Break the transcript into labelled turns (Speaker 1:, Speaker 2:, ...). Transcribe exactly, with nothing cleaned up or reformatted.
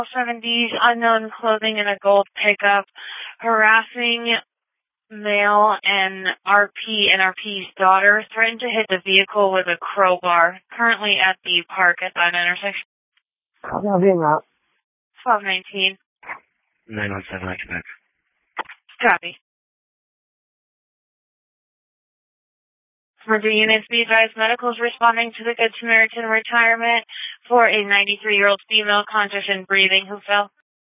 Speaker 1: seventies, unknown clothing in a gold pickup, harassing male and R P and R P's daughter, threatened to hit the vehicle with a crowbar, currently at the park at that intersection. twelve nineteen.
Speaker 2: nine one seven, I Quebec.
Speaker 1: Copy. Further units, be advised, medicals responding to the Good Samaritan retirement for a ninety-three-year-old female conscious and breathing who fell.